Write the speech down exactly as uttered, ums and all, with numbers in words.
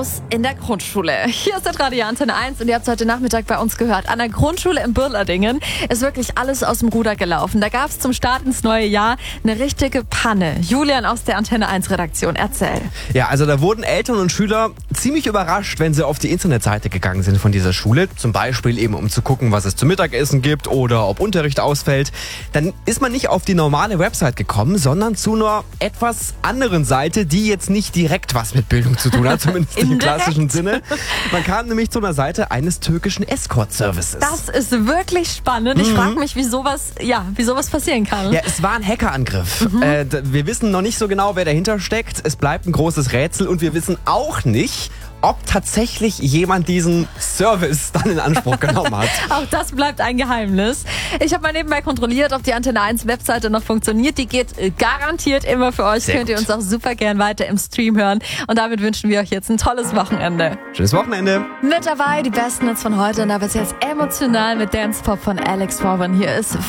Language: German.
los in der Grundschule. Hier ist der Radio Antenne eins und ihr habt es heute Nachmittag bei uns gehört. An der Grundschule in Birladingen ist wirklich alles aus dem Ruder gelaufen. Da gab es zum Start ins neue Jahr eine richtige Panne. Julian aus der Antenne eins Redaktion, erzähl. Ja, also da wurden Eltern und Schüler ziemlich überrascht, wenn sie auf die Internetseite gegangen sind von dieser Schule. Zum Beispiel eben, um zu gucken, was es zum Mittagessen gibt oder ob Unterricht ausfällt. Dann ist man nicht auf die normale Website gekommen, sondern zu einer etwas anderen Seite, die jetzt nicht direkt was mit Bildung zu tun hat, zumindest im klassischen Sinne. Man kam nämlich zu einer Seite eines türkischen Escort-Services. Das ist wirklich spannend. Ich mhm. frage mich, wie sowas, ja, wie sowas passieren kann. Ja, es war ein Hackerangriff. Mhm. Äh, wir wissen noch nicht so genau, wer dahinter steckt. Es bleibt ein großes Rätsel und wir wissen auch nicht, ob tatsächlich jemand diesen Service dann in Anspruch genommen hat. Auch das bleibt ein Geheimnis. Ich habe mal nebenbei kontrolliert, ob die Antenne eins Webseite noch funktioniert. Die geht garantiert immer für euch. Sehr Könnt gut. Ihr uns auch super gern weiter im Stream hören. Und damit wünschen wir euch jetzt ein tolles Wochenende. Schönes Wochenende. Mit dabei die besten Hits von heute. Und da wird es jetzt emotional mit Dance Pop von Alex Warren. Hier ist